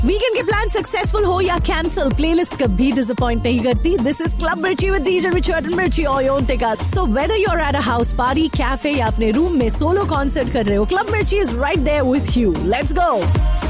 Weekend के plan successful हो या कैंसिल, प्लेलिस्ट कभी डिसअपॉइंट नहीं करती. दिस इज क्लब मिर्ची विद डीजे रिचर्ड एंड मिर्ची ऑन टिका. So whether you are at a house party, cafe या अपने रूम में सोलो कॉन्सर्ट कर रहे हो, क्लब मिर्ची is right there with you. Let's go.